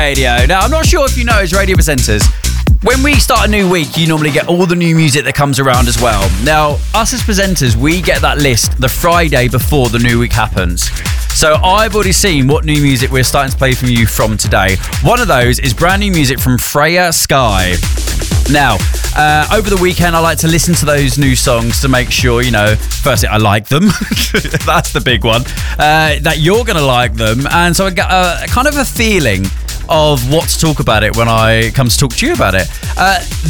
Radio. Now, I'm not sure if you know, as radio presenters, when we start a new week, you normally get all the new music that comes around as well. Now, us as presenters, we get that list the Friday before the new week happens. So I've already seen what new music we're starting to play from you from today. One of those is brand new music from Freya Sky. Now, over the weekend, I like to listen to those new songs to make sure, firstly, I like them. That's the big one. That you're going to like them. And so I get kind of a feeling of what to talk about it when I come to talk to you about it.